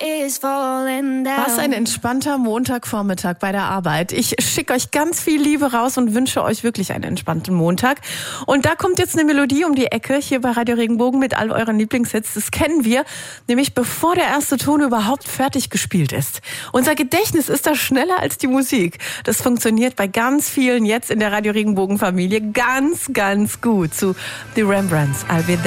Was ein entspannter Montagvormittag bei der Arbeit. Ich schicke euch ganz viel Liebe raus und wünsche euch wirklich einen entspannten Montag. Und da kommt jetzt eine Melodie um die Ecke hier bei Radio Regenbogen mit all euren Lieblingshits. Das kennen wir, nämlich bevor der erste Ton überhaupt fertig gespielt ist. Unser Gedächtnis ist da schneller als die Musik. Das funktioniert bei ganz vielen jetzt in der Radio Regenbogen Familie ganz, ganz gut. Zu The Rembrandts, I'll Be There.